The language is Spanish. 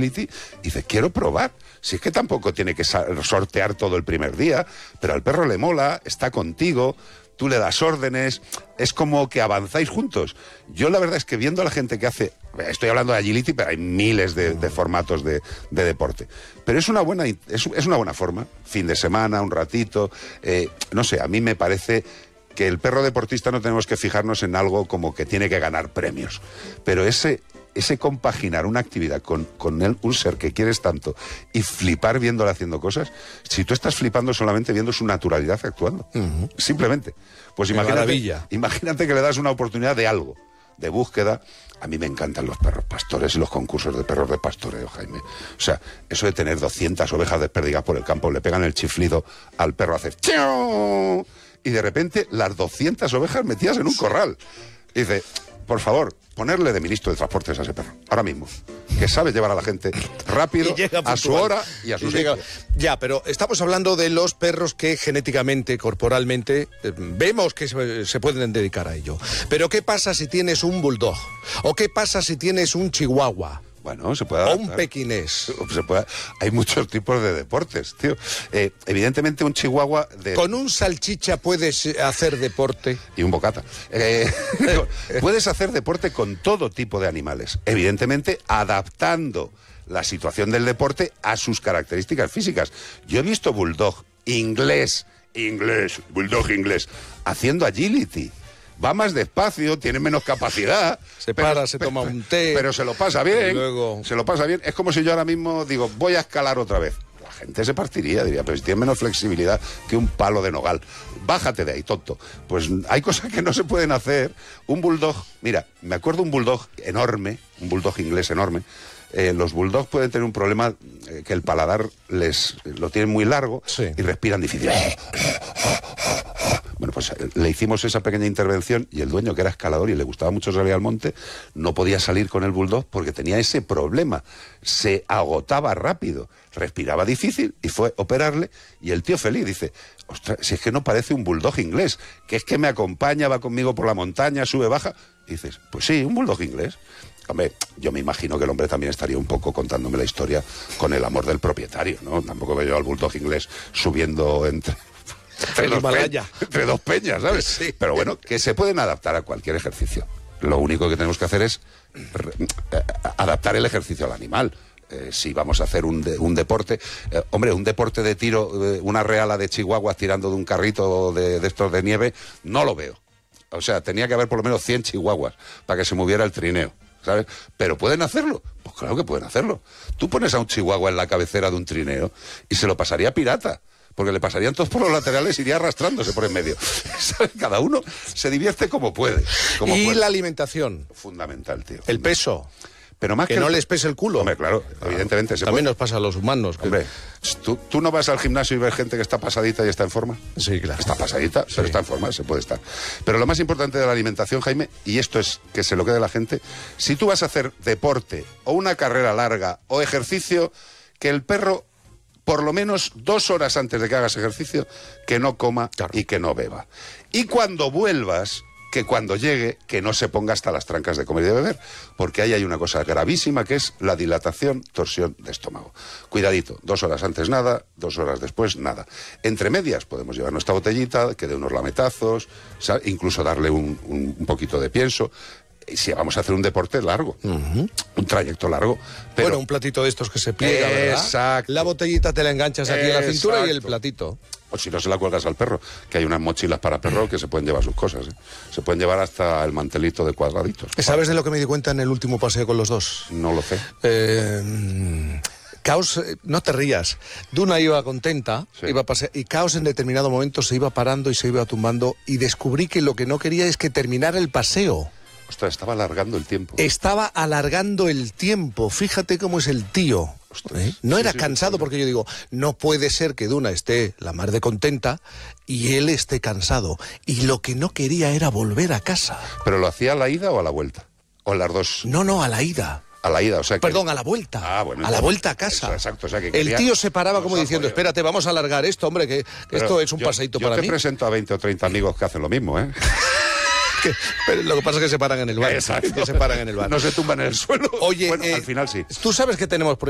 agility, y dices, quiero probar. Si es que tampoco tiene que sortear todo el primer día, pero al perro le mola, está contigo, tú le das órdenes, es como que avanzáis juntos. Yo la verdad es que viendo a la gente que hace, estoy hablando de agility, pero hay miles de formatos de deporte, pero es una buena forma, fin de semana, un ratito, no sé, a mí me parece que el perro deportista no tenemos que fijarnos en algo como que tiene que ganar premios, pero ese compaginar una actividad con un ser que quieres tanto y flipar viéndole haciendo cosas, si tú estás flipando solamente viendo su naturalidad actuando, simplemente, pues imagínate que le das una oportunidad de algo, de búsqueda. A mí me encantan los perros pastores y los concursos de perros de pastoreo, Jaime. O sea, eso de tener 200 ovejas desperdigadas por el campo, le pegan el chiflido al perro, hace ¡chiu! Y de repente las 200 ovejas metidas en un corral. Y dice, por favor, ponerle de ministro de Transportes a ese perro, ahora mismo, que sabe llevar a la gente rápido, a su hora y a su sitio. Ya, pero estamos hablando de los perros que genéticamente, corporalmente, vemos que se pueden dedicar a ello. Pero ¿qué pasa si tienes un bulldog? ¿O qué pasa si tienes un chihuahua? Bueno, se puede adaptar. O un pequinés. Hay muchos tipos de deportes, tío. Evidentemente un chihuahua... ¿Con un salchicha puedes hacer deporte? Y un bocata. Puedes hacer deporte con todo tipo de animales. Evidentemente adaptando la situación del deporte a sus características físicas. Yo he visto bulldog bulldog inglés, haciendo agility. Va más despacio, tiene menos capacidad. Se toma un té. Pero se lo pasa bien. Luego... Se lo pasa bien. Es como si yo ahora mismo digo, voy a escalar otra vez. La gente se partiría, diría, pero si tiene menos flexibilidad que un palo de nogal. Bájate de ahí, tonto. Pues hay cosas que no se pueden hacer. Un bulldog, mira, me acuerdo un bulldog enorme, un bulldog inglés enorme. Los bulldogs pueden tener un problema que el paladar lo tienen muy largo, sí, y respiran difícil. Bueno, pues le hicimos esa pequeña intervención y el dueño, que era escalador y le gustaba mucho salir al monte, no podía salir con el bulldog porque tenía ese problema. Se agotaba rápido, respiraba difícil y fue operarle y el tío feliz dice, ostras, si es que no parece un bulldog inglés, que es que me acompaña, va conmigo por la montaña, sube, baja. Y dices, pues sí, un bulldog inglés. Hombre, yo me imagino que el hombre también estaría un poco contándome la historia con el amor del propietario, ¿no? Tampoco veo al bulldog inglés subiendo entre dos peñas, ¿sabes? Sí. Pero bueno, que se pueden adaptar a cualquier ejercicio. Lo único que tenemos que hacer es adaptar el ejercicio al animal. Si vamos a hacer un deporte, un deporte de tiro, una reala de chihuahuas tirando de un carrito de estos de nieve, no lo veo. O sea, tenía que haber por lo menos 100 chihuahuas para que se moviera el trineo, ¿sabes? ¿Pero pueden hacerlo? Pues claro que pueden hacerlo. Tú pones a un chihuahua en la cabecera de un trineo y se lo pasaría pirata, porque le pasarían todos por los laterales y iría arrastrándose por en medio. ¿Sabes? Cada uno se divierte como puede. La alimentación. Fundamental, tío. El peso. Pero más que no les pese el culo. Hombre, claro, evidentemente. También nos pasa a los humanos. Hombre, ¿tú no vas al gimnasio y ves gente que está pasadita y está en forma? Sí, claro. Está pasadita, sí, pero está en forma, se puede estar. Pero lo más importante de la alimentación, Jaime, y esto es que se lo quede la gente, si tú vas a hacer deporte o una carrera larga o ejercicio, que el perro, por lo menos 2 horas antes de que hagas ejercicio, que no coma, claro, y que no beba. Y cuando vuelvas, que cuando llegue, que no se ponga hasta las trancas de comer y de beber, porque ahí hay una cosa gravísima que es la dilatación, torsión de estómago. Cuidadito, 2 horas antes nada, 2 horas después nada. Entre medias podemos llevar nuestra botellita, que dé unos lametazos, ¿sabes? Incluso darle un poquito de pienso. Si vamos a hacer un deporte largo, un trayecto largo. Pero... Bueno, un platito de estos que se pliega, ¿verdad? Exacto. La botellita te la enganchas aquí en la cintura y el platito. O si no, se la cuelgas al perro, que hay unas mochilas para perro que se pueden llevar sus cosas, ¿eh? Se pueden llevar hasta el mantelito de cuadraditos. ¿Sabes de lo que me di cuenta en el último paseo con los dos? No lo sé. Caos, no te rías. Duna iba contenta, sí, iba a pasear, y Caos en determinado momento se iba parando y se iba tumbando, y descubrí que lo que no quería es que terminara el paseo. Ostras, estaba alargando el tiempo. Estaba alargando el tiempo. Fíjate cómo es el tío. No era cansado, porque yo digo, no puede ser que Duna esté la mar de contenta y él esté cansado. Y lo que no quería era volver a casa. ¿Pero lo hacía a la ida o a la vuelta? ¿O en las dos? No, a la ida. A la ida, o sea que... Perdón, a la vuelta. Bueno, a la vuelta a casa. Exacto, o sea que el tío se paraba como diciendo, espérate, vamos a alargar esto, hombre, que esto es un paseíto para mí. Yo te presento a 20 o 30 amigos que hacen lo mismo, ¿eh? Pero lo que pasa es que se paran en el bar. Exacto. Que se paran en el bar. No se tumban en el suelo. Oye, bueno, al final sí. Tú sabes que tenemos